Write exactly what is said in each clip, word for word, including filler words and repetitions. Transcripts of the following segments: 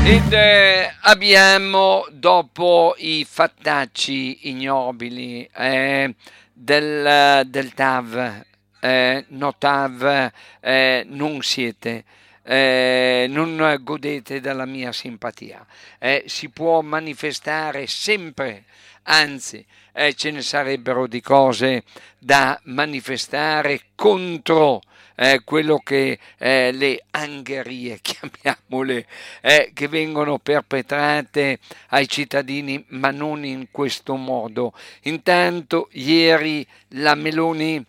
Ed eh, abbiamo, dopo i fattacci ignobili eh, del, del T A V, eh, no T A V, eh, non siete, eh, non godete della mia simpatia. Eh, si può manifestare sempre, anzi, eh, ce ne sarebbero di cose da manifestare contro eh, quello che eh, le angherie, chiamiamole, eh, che vengono perpetrate ai cittadini, ma non in questo modo. Intanto ieri la Meloni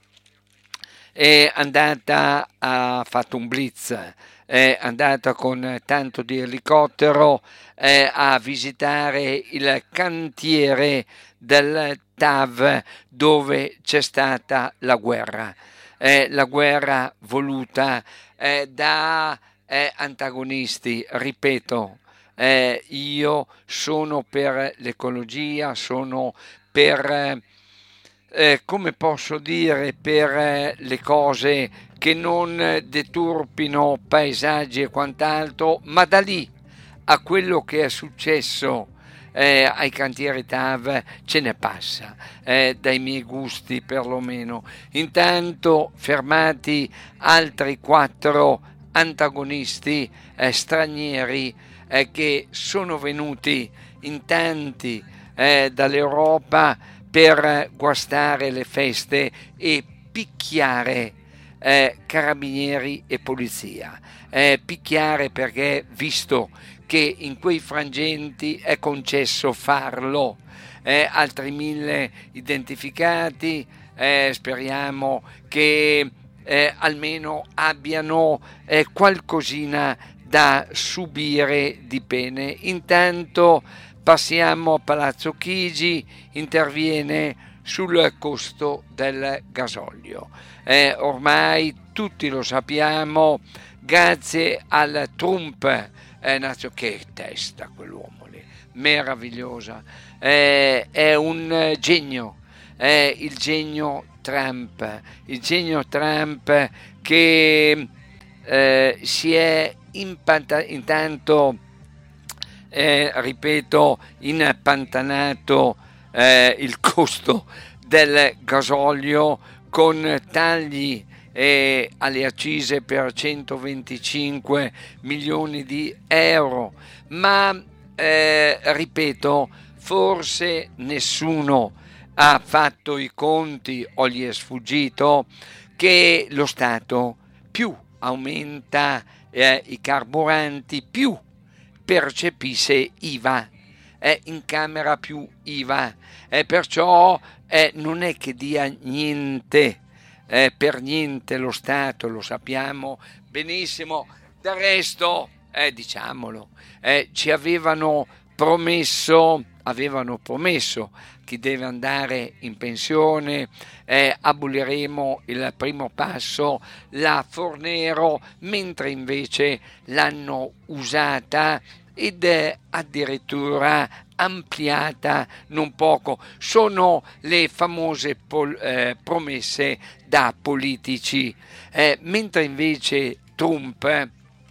è andata, ha fatto un blitz, è andata con tanto di elicottero eh, a visitare il cantiere del T A V dove c'è stata la guerra, eh, la guerra voluta eh, da eh, antagonisti, ripeto, eh, io sono per l'ecologia, sono per, eh, eh, come posso dire, per eh, le cose che non eh, deturpino paesaggi e quant'altro, ma da lì a quello che è successo eh, ai cantieri T A V ce ne passa, eh, dai miei gusti perlomeno. Intanto fermati altri quattro antagonisti eh, stranieri eh, che sono venuti in tanti eh, dall'Europa per guastare le feste e picchiare eh, carabinieri e polizia. Eh, picchiare perché, visto che in quei frangenti è concesso farlo, eh, altri mille identificati, eh, speriamo che eh, almeno abbiano eh, qualcosina da subire di pene. Intanto passiamo a Palazzo Chigi, interviene sul costo del gasolio. Eh, ormai tutti lo sappiamo, grazie al Trump, eh, nazio, che testa quell'uomo lì, meravigliosa, eh, è un genio, è il genio Trump, il genio Trump che eh, si è impanta- intanto eh, ripeto, impantanato eh, il costo del gasolio con tagli eh, alle accise per centoventicinque milioni di euro, ma eh, ripeto, forse nessuno ha fatto i conti o gli è sfuggito che lo Stato più aumenta eh, i carburanti, più percepisse I V A, eh, in camera più I V A, eh, perciò eh, non è che dia niente, eh, per niente lo Stato, lo sappiamo benissimo. Del resto, eh, diciamolo, eh, ci avevano promesso, avevano promesso chi deve andare in pensione, eh, aboliremo il primo passo, la Fornero, mentre invece l'hanno usata ed è addirittura ampliata non poco. Sono le famose pol- eh, promesse da politici, eh, mentre invece Trump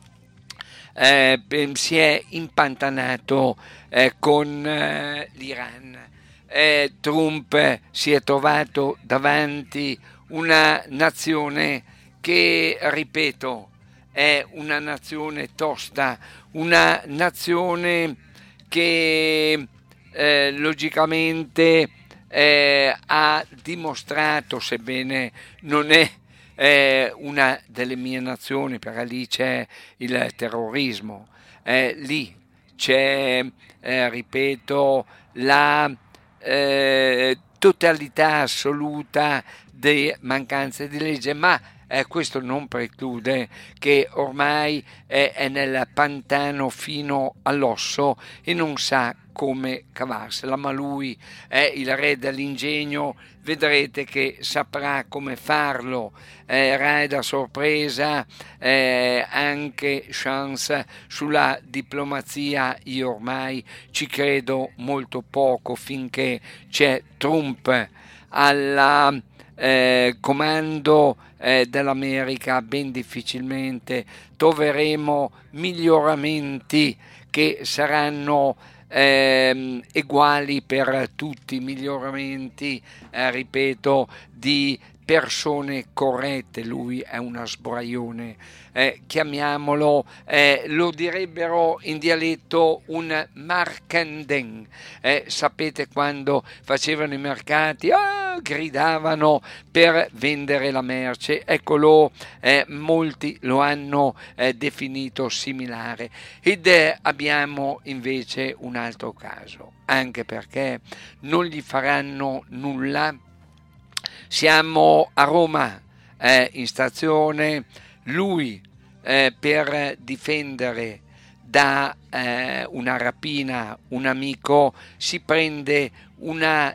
eh, si è impantanato eh, con eh, l'Iran. Eh, Trump si è trovato davanti una nazione che, ripeto, è una nazione tosta, una nazione che eh, logicamente eh, ha dimostrato, sebbene non è eh, una delle mie nazioni, perché lì c'è il terrorismo, eh, lì c'è, eh, ripeto, la eh, totalità assoluta di mancanze di legge, ma eh, questo non preclude che ormai è, è nel pantano fino all'osso e non sa come cavarsela, ma lui è il re dell'ingegno, vedrete che saprà come farlo. Eh, raida sorpresa, eh, anche chance sulla diplomazia, io ormai ci credo molto poco finché c'è Trump alla eh, comando eh, dell'America ben difficilmente troveremo miglioramenti che saranno ehm, uguali per tutti, miglioramenti, eh, ripeto, di persone corrette. Lui è una sbraione, eh, chiamiamolo, eh, lo direbbero in dialetto un markenden. Eh, sapete quando facevano i mercati, ah, gridavano per vendere la merce, eccolo, eh, molti lo hanno eh, definito similare. Ed eh, abbiamo invece un altro caso, anche perché non gli faranno nulla. Siamo a Roma, eh, in stazione, lui eh, per difendere da eh, una rapina un amico si prende una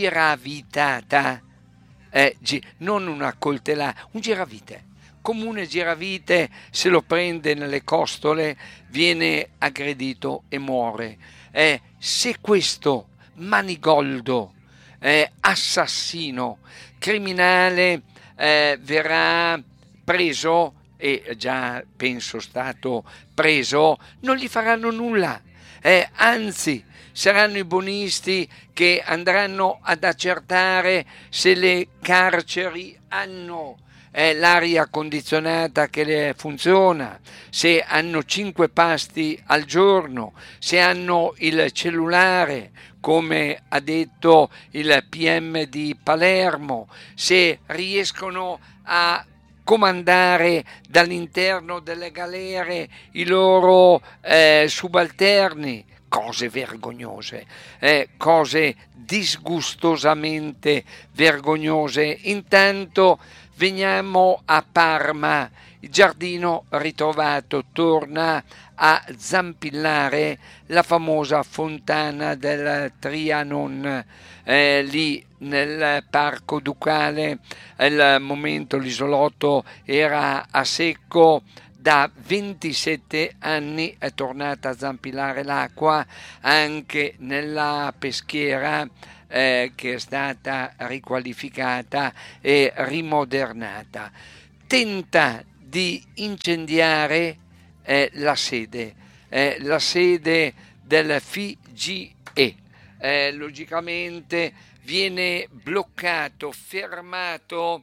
giravitata, eh, gi- non una coltellata, un giravite. Comune giravite, se lo prende nelle costole, viene aggredito e muore. Eh, se questo manigoldo, eh, assassino, criminale eh, verrà preso, e già penso stato preso, non gli faranno nulla, eh, anzi saranno i buonisti che andranno ad accertare se le carceri hanno eh, l'aria condizionata che le funziona, se hanno cinque pasti al giorno, se hanno il cellulare, come ha detto il P M di Palermo, se riescono a comandare dall'interno delle galere i loro eh, subalterni. Cose vergognose, eh, cose disgustosamente vergognose. Intanto veniamo a Parma. Il giardino ritrovato torna a zampillare la famosa fontana del Trianon, eh, lì nel parco ducale. Al momento l'isolotto era a secco, da ventisette anni è tornata a zampillare l'acqua anche nella peschiera eh, che è stata riqualificata e rimodernata. Tenta di incendiare eh, la sede, eh, la sede del F I G E. Eh, logicamente viene bloccato, fermato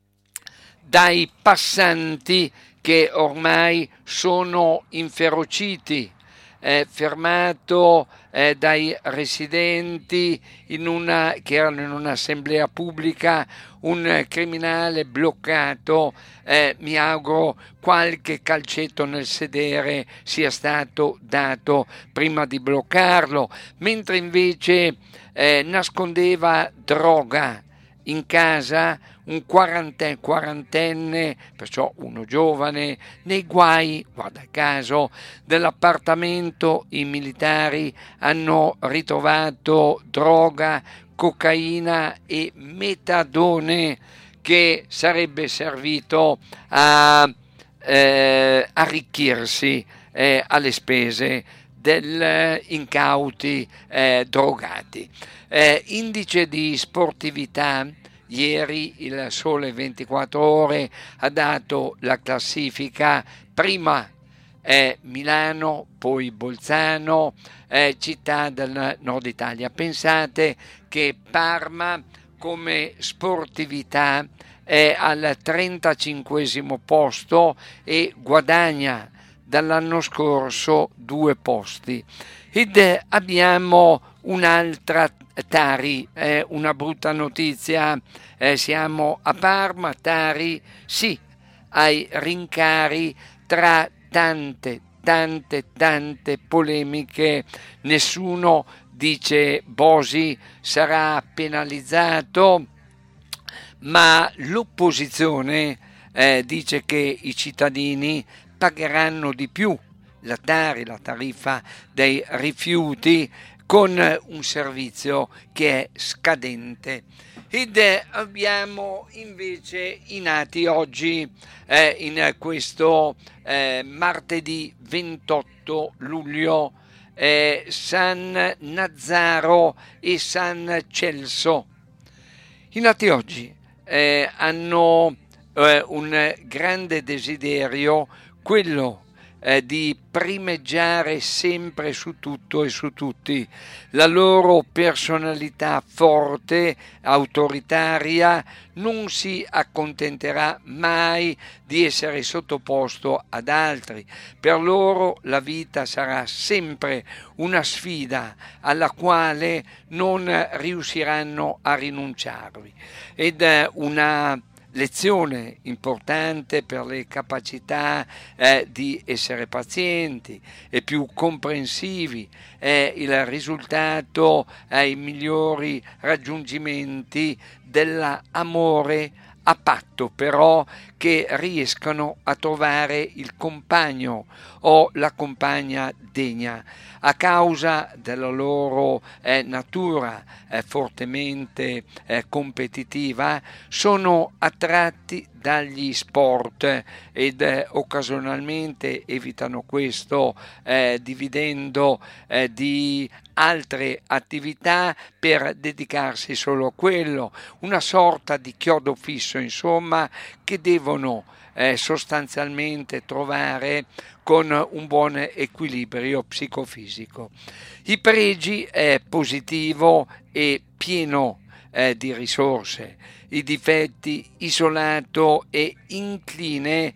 dai passanti che ormai sono inferociti, eh, fermato eh, dai residenti in una, che erano in un'assemblea pubblica, un criminale bloccato. Eh, mi auguro qualche calcetto nel sedere sia stato dato prima di bloccarlo, mentre invece eh, nascondeva droga in casa, un quarantenne, quarantenne, perciò uno giovane, nei guai, guarda caso, dell'appartamento i militari hanno ritrovato droga, cocaina e metadone che sarebbe servito a eh, arricchirsi eh, alle spese degli incauti eh, drogati. Eh, indice di sportività. Ieri il Sole ventiquattro Ore ha dato la classifica: prima è Milano, poi Bolzano, eh, città del nord Italia. Pensate che Parma come sportività è al trentacinquesimo posto e guadagna dall'anno scorso due posti. Ed abbiamo un'altra Tari, eh, una brutta notizia, eh, siamo a Parma, Tari, sì, ai rincari tra tante, tante, tante polemiche. Nessuno dice Bosi sarà penalizzato, ma l'opposizione eh, dice che i cittadini pagheranno di più la Tari, la tariffa dei rifiuti, con un servizio che è scadente. Ed abbiamo invece i nati oggi, eh, in questo eh, martedì ventotto luglio, eh, San Nazzaro e San Celso. I nati oggi, eh, hanno eh, un grande desiderio, quello eh, di primeggiare sempre su tutto e su tutti. La loro personalità forte, autoritaria, non si accontenterà mai di essere sottoposto ad altri. Per loro la vita sarà sempre una sfida alla quale non riusciranno a rinunciarvi, ed è una lezione importante per le capacità eh, di essere pazienti e più comprensivi. È il risultato ai migliori raggiungimenti dell'amore a patto, però, che riescano a trovare il compagno o la compagna degna. A causa della loro eh, natura eh, fortemente eh, competitiva, sono attratti dagli sport ed eh, occasionalmente evitano questo eh, dividendo eh, di altre attività per dedicarsi solo a quello, una sorta di chiodo fisso, insomma, che devono eh, sostanzialmente trovare con un buon equilibrio psicofisico. I pregi è positivo e pieno eh, di risorse, i difetti isolato e incline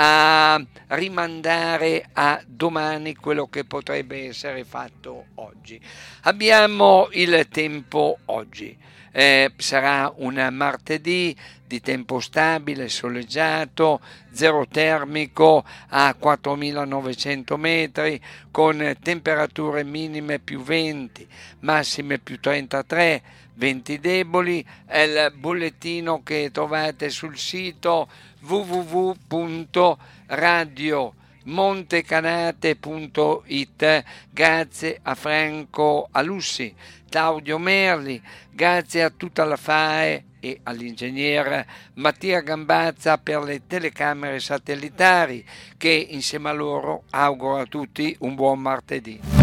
a rimandare a domani quello che potrebbe essere fatto oggi. Abbiamo il tempo oggi. Eh, sarà un martedì di tempo stabile, soleggiato, zero termico a quattromilanovecento metri, con temperature minime più venti, massime più trentatré, venti deboli. È il bollettino che trovate sul sito w w w punto radio montecanate punto it. Grazie a Franco Alussi, Claudio Merli, grazie a tutta la F A E e all'ingegner Mattia Gambazza per le telecamere satellitari, che insieme a loro auguro a tutti un buon martedì.